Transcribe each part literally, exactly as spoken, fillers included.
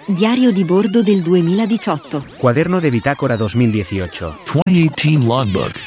Diario di bordo del duemiladiciotto. Cuaderno de bitácora duemiladiciotto. duemiladiciotto Logbook.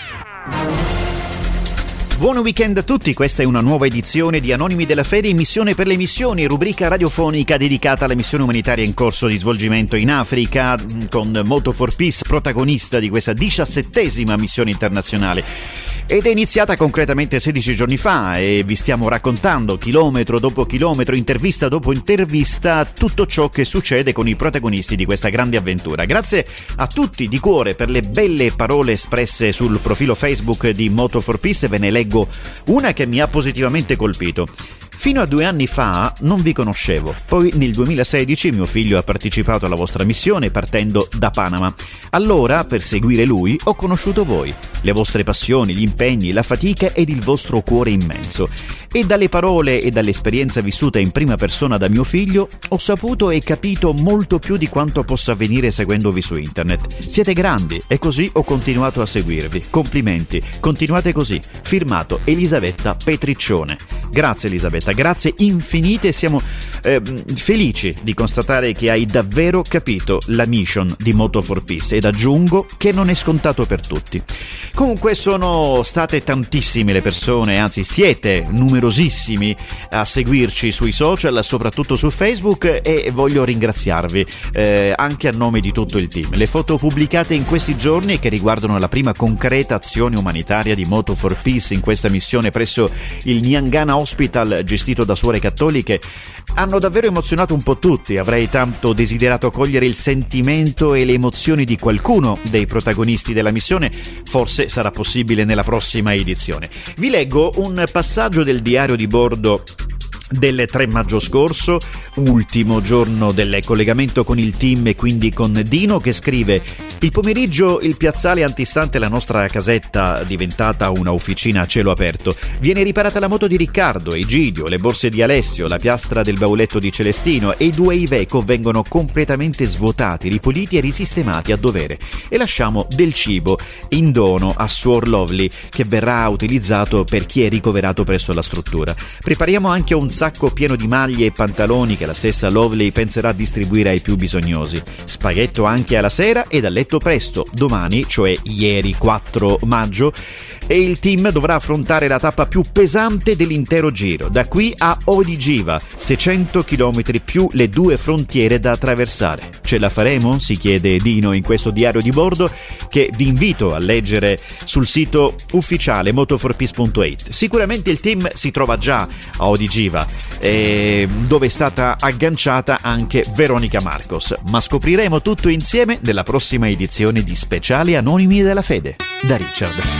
Buon weekend a tutti, questa è una nuova edizione di Anonimi della Fede in missione per le missioni, rubrica radiofonica dedicata alla missione umanitaria in corso di svolgimento in Africa, con Moto for Peace protagonista di questa diciassettesima missione internazionale. Ed è iniziata concretamente sedici giorni fa e vi stiamo raccontando chilometro dopo chilometro, intervista dopo intervista, tutto ciò che succede con i protagonisti di questa grande avventura. Grazie a tutti di cuore per le belle parole espresse sul profilo Facebook di Moto for Peace, ve ne leggo una che mi ha positivamente colpito. Fino a due anni fa non vi conoscevo, poi nel duemilasedici mio figlio ha partecipato alla vostra missione partendo da Panama. Allora, per seguire lui, ho conosciuto voi, le vostre passioni, gli impegni, la fatica ed il vostro cuore immenso. E dalle parole e dall'esperienza vissuta in prima persona da mio figlio, ho saputo e capito molto più di quanto possa avvenire seguendovi su internet. Siete grandi e così ho continuato a seguirvi. Complimenti, continuate così. Firmato Elisabetta Petriccione. Grazie Elisabetta, grazie infinite, siamo eh, felici di constatare che hai davvero capito la mission di Moto for Peace ed aggiungo che non è scontato per tutti. Comunque sono state tantissime le persone, anzi siete numerosissimi a seguirci sui social, soprattutto su Facebook, e voglio ringraziarvi eh, anche a nome di tutto il team. Le foto pubblicate in questi giorni che riguardano la prima concreta azione umanitaria di Moto for Peace in questa missione presso il Nyangana Hospital gestito da suore cattoliche hanno davvero emozionato un po' tutti. Avrei tanto desiderato cogliere il sentimento e le emozioni di qualcuno dei protagonisti della missione, forse sarà possibile nella prossima edizione. Vi leggo un passaggio del diario di bordo del tre maggio scorso, ultimo giorno del collegamento con il team e quindi con Dino, che scrive: il pomeriggio il piazzale antistante la nostra casetta, diventata una officina a cielo aperto, viene riparata la moto di Riccardo, Egidio, le borse di Alessio, la piastra del bauletto di Celestino e i due Iveco vengono completamente svuotati, ripuliti e risistemati a dovere, e lasciamo del cibo in dono a Suor Lovely che verrà utilizzato per chi è ricoverato presso la struttura. Prepariamo anche un sacco pieno di maglie e pantaloni che la stessa Lovely penserà a distribuire ai più bisognosi. Spaghetto anche alla sera e dal letto presto. Domani, cioè ieri quattro maggio, e il team dovrà affrontare la tappa più pesante dell'intero giro, da qui a Odigiva, seicento chilometri più le due frontiere da attraversare. Ce la faremo? Si chiede Dino in questo diario di bordo che vi invito a leggere sul sito ufficiale moto for peace punto it. Sicuramente il team si trova già a Odigiva, eh, dove è stata agganciata anche Veronica Marcos, ma scopriremo tutto insieme nella prossima edizione di Speciali Anonimi della Fede. Da Richard.